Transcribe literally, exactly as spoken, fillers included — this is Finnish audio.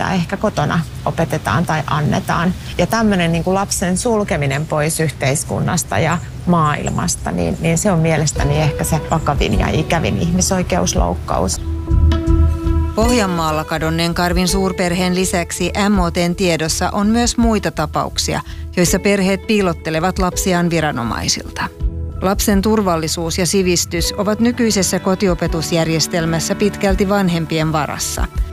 mitä ehkä kotona opetetaan tai annetaan. Ja tämmöinen niin kuin lapsen sulkeminen pois yhteiskunnasta ja maailmasta, niin, niin se on mielestäni ehkä se vakavin ja ikävin ihmisoikeusloukkaus. Pohjanmaalla kadonneen Karvin suurperheen lisäksi M O T:n tiedossa on myös muita tapauksia, joissa perheet piilottelevat lapsiaan viranomaisilta. Lapsen turvallisuus ja sivistys ovat nykyisessä kotiopetusjärjestelmässä pitkälti vanhempien varassa.